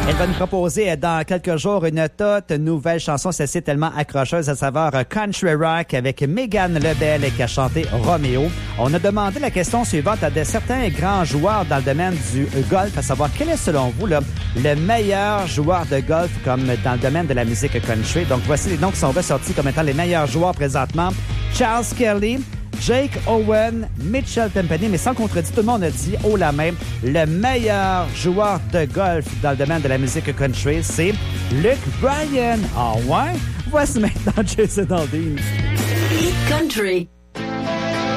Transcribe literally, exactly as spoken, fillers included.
Elle va nous proposer dans quelques jours une toute nouvelle chanson. Celle-ci est tellement accrocheuse à saveur country rock avec Mégane Lebel qui a chanté Roméo. On a demandé la question suivante à de certains grands joueurs dans le domaine du golf, à savoir quel est selon vous là, le meilleur joueur de golf comme dans le domaine de la musique country. Donc voici les noms qui sont ressortis comme étant les meilleurs joueurs présentement. Charles Kelly, Jake Owen, Mitchell Tempany, mais sans contredit, tout le monde a dit haut la main, le meilleur joueur de golf dans le domaine de la musique country, c'est Luke Bryan. Ah ouais? Voici maintenant Jason Aldean. Country.